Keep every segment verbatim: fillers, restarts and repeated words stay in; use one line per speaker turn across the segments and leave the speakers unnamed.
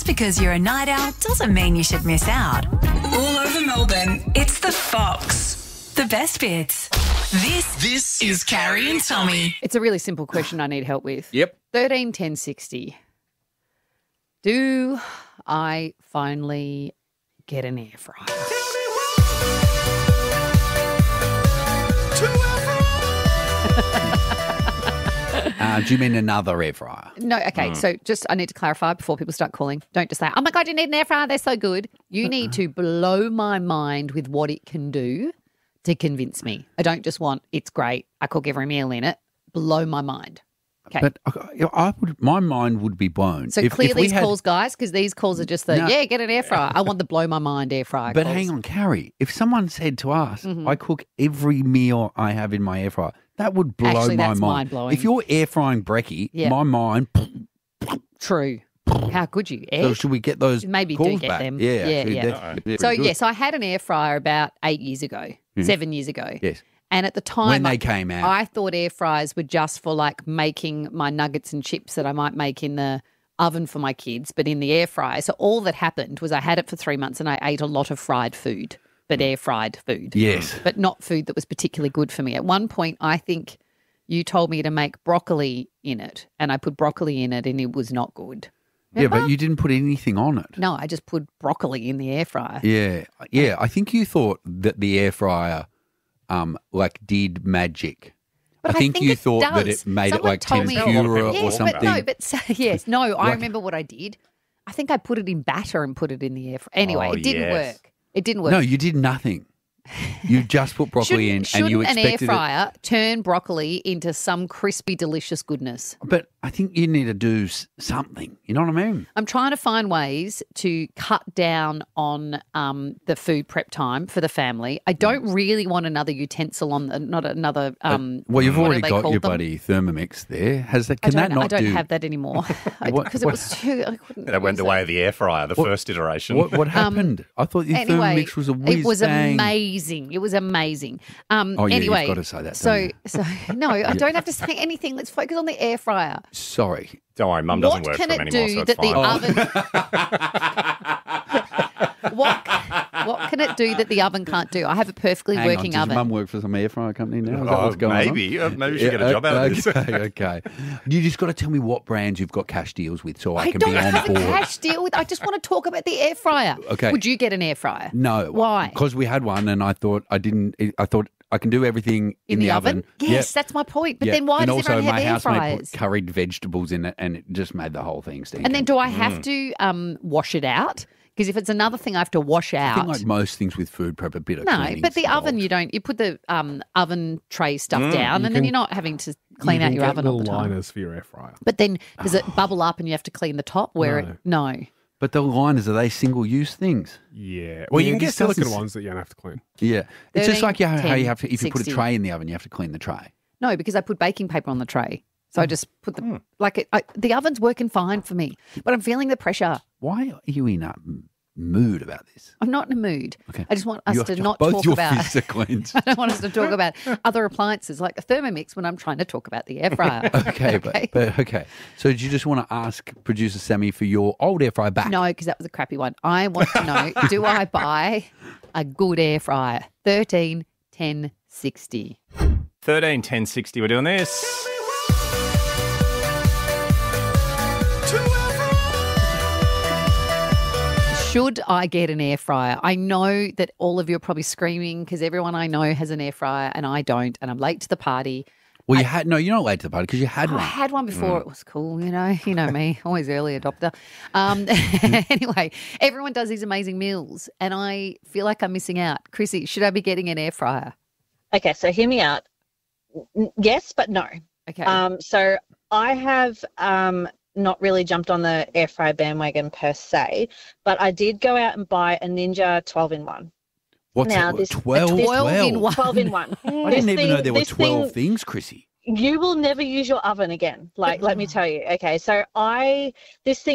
because you're a night owl doesn't mean you should miss out. All over Melbourne, it's The Fox. The best bits. This, this is Carrie and Tommy.
It's a really simple question I need help with.
Yep.
thirteen ten sixty. Do I finally get an air fryer?
Uh, do you mean another air fryer?
No, okay. So just I need to clarify before people start calling. Don't just say, oh, my God, you need an air fryer. They're so good. You need to blow my mind with what it can do to convince me. I don't just want it's great. I cook every meal in it. Blow my mind. Okay.
But I, I would, my mind would be blown.
So
if,
clear
if we
these
had,
calls, guys, because these calls are just the,
No.
yeah, get an air fryer. I want the blow my mind air fryer
But
calls.
hang on, Carrie. If someone said to us,
Mm-hmm.
I cook every meal I have in my air fryer, that would blow
Actually,
my
that's
mind.
mind-blowing.
If you're air frying brekkie,
Yeah.
my mind.
True. How could you?
So
Air?
should we get those
Maybe do
calls
get
back?
them.
Yeah,
Yeah,
actually,
yeah.
that's pretty
So,
good.
yes, I had an air fryer about eight years ago, seven years ago.
Yes.
And at the time,
When they
I-
came out.
I thought air fryers were just for like making my nuggets and chips that I might make in the oven for my kids, but in the air fryer. So all that happened was I had it for three months and I ate a lot of fried food, but air fried food.
Yes.
But not food that was particularly good for me. At one point, I think you told me to make broccoli in it, and I put broccoli in it, and it was not good.
Yeah, but you didn't put anything on it.
No, I just put broccoli in the air fryer.
Yeah, yeah. I think you thought that the air fryer, um, like did magic.
But
I think, you
it
thought that
does.
it made
Someone
it like
told me-
tempura
Yes,
or something.
But no, but so, yes, no. I
Like-
remember what I did. I think I put it in batter and put it in the air fryer. Anyway,
Oh,
it didn't
yes.
work. It didn't work.
No, you did nothing. You just put broccoli in,
shouldn't,
and you
shouldn't an air
expected it.
fryer turn broccoli into some crispy, delicious goodness?
But I think you need to do s- something. You know what I mean?
I'm trying to find ways to cut down on um, the food prep time for the family. I don't really want another utensil on, the, not another. Um,
Well, you've
what are
already
they
got
called
your
them?
bloody Thermomix there. Has that?
I
Can
don't,
that not
I don't
do?
have that anymore
What-
because it
what-
was too. I couldn't.
That went
use
the way
it.
of the air fryer, the first iteration.
What, what happened? I thought your
Um, Anyway,
Thermomix was a whiz
it was
bang.
amazing. It was amazing. Um,
Oh, yeah, you've
anyway,
gotta say that,
So,
don't
so no, I don't have to say anything. Let's focus on the air fryer.
Sorry.
Don't worry, Mum doesn't
What
work
can
for them
it
anymore,
do
so it's
that the
fine.
oven? what What can it do that the oven can't do? I have a perfectly
Hang
working
on, does your
oven.
mum work for some air fryer company now? Is that
Oh,
what's going
maybe.
on?
Uh, maybe we should get a job out of this.
Okay, okay. You just got to tell me what brands you've got cash deals with so I,
I
can
don't
be on
have
board.
a cash deal with. I just want to talk about the air fryer.
Okay.
Would you get an air fryer?
No.
Why?
Because we had one and I thought I didn't, I thought I can do everything in,
In the, oven? Yes,
Yep.
that's my point. But
Yep.
then why
and
does
also
everyone
my
have air
housemate
fryers?
put curried vegetables in it and it just made the whole thing stink.
And then do I have to um, wash it out? Because if it's another thing I have to wash
I
out.
think like most things with food prep, a bit of
no,
cleaning's
but the oven,
involved.
you don't. You put the um, oven tray stuff down,
you
and then
can-
you're not having to clean
you
out
can
your
get
oven all
little
the time.
liners for your air fryer.
But then does it bubble up and you have to clean the top? Where it no.
But the liners, are they single-use things?
Yeah. Well, you
Yeah,
can get
this doesn't
silicone
s-
ones that you don't have to clean.
Yeah. It's just
thirteen,
like how, how
ten,
you have to, if you put a
sixty.
tray in the oven, you have to clean the tray.
No, because I put baking paper on the tray. So I
Hmm.
just put the, like, it, I, the oven's working fine for me, but I'm feeling the pressure.
Why are you in a m- mood about this?
I'm not in a mood.
Okay.
I just want us
Your-
to not
both
talk
your
about.
fists are clenched.
I don't want us to talk about other appliances like a Thermomix when I'm trying to talk about the air fryer.
Okay, but, but okay. So do you just want to ask producer Sammy for your old air fryer back?
No, because that was a crappy one. I want to know, do I buy a good air fryer? thirteen ten sixty.
thirteen ten sixty, we're doing this.
Should I get an air fryer? I know that all of you are probably screaming because everyone I know has an air fryer and I don't, and I'm late to the party.
Well, you had no. You're not late to the party because you had
I
one.
had one before. It was cool, you know. You know me, always early adopter. Um, anyway, everyone does these amazing meals, and I feel like I'm missing out. Chrissy, should I be getting an air fryer?
Okay, so hear me out. N- Yes, but no.
Okay.
Um, so I have um, not really jumped on the air fryer bandwagon per se, but I did go out and buy a Ninja twelve in one.
What's
now,
it?
this-
twelve?
A twelve in one.
twelve in one.
I didn't even know there were twelve things, Chrissy.
You will never use your oven again. Like, let me tell you. Okay, so I this thing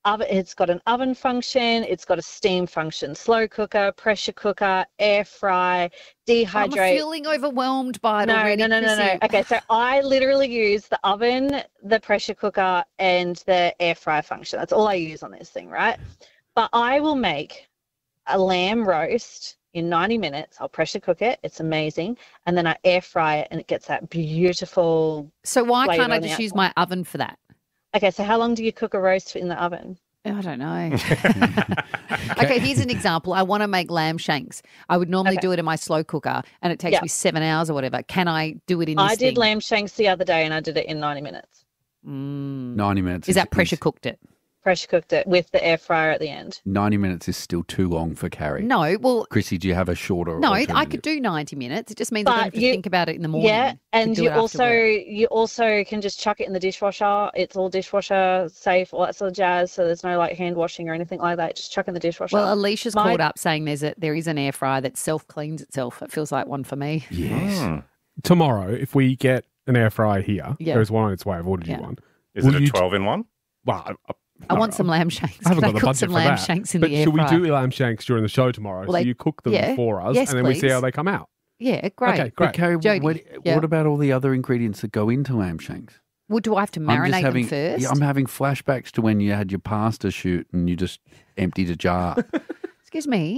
oven, it's got an oven function, it's got a steam function, slow cooker, pressure cooker, air fry, dehydrate.
I'm feeling overwhelmed by it
no,
already.
no, no, no, no.
Chrissy.
Okay, so I literally use the oven, the pressure cooker, and the air fry function. That's all I use on this thing, right? But I will make a lamb roast in ninety minutes. I'll pressure cook it. It's amazing. And then I air fry it and it gets that beautiful.
So why
flavour
can't I
on the
just use
outside.
my oven for that?
Okay, so how long do you cook a roast in the oven?
I don't know. Okay, here's an example. I want to make lamb shanks. I would normally
Okay.
do it in my slow cooker and it takes
Yeah.
me seven hours or whatever. Can I do it in this
I did
thing?
lamb shanks the other day and I did it in ninety minutes.
Mm.
ninety minutes.
Is that pressure cooked it?
Pressure cooked it with the air fryer at the end.
ninety minutes is still too long for Carrie.
No, well,
Chrissy, do you have a shorter
no, I
alternative?
could do ninety minutes. It just means I don't
But
have to
you-
think about it in the morning.
Yeah,
I can
and
do
you
it after
also
work.
you also can just chuck it in the dishwasher. It's all dishwasher safe, all that sort of jazz. So there's no like hand washing or anything like that. Just chuck in the dishwasher.
Well, Alicia's
My-
called up saying there's a there is an air fryer that self cleans itself. It feels like one for me.
Yes.
Mm.
Tomorrow, if we get an air fryer here,
Yeah.
there's one on its way. I've ordered
Yeah.
you one.
Is
Will
it a
you-
twelve in one?
Well, I, I,
I
no,
want some lamb shanks.
I haven't
Can
got the
cook
budget
some
for
lamb
that.
shanks in
but
the air
should we
fryer?
do lamb shanks during the show tomorrow?
Well,
so
they-
you cook them
yeah.
for us,
Yes,
and then we see
please.
how they come out.
Yeah, great.
Okay,
But
great.
Carrie,
Jody,
what,
yeah.
what about all the other ingredients that go into lamb shanks?
Well, do I have to
I'm
marinate
just having,
them first?
Yeah, I'm having flashbacks to when you had your pasta shoot and you just emptied a jar.
Excuse me.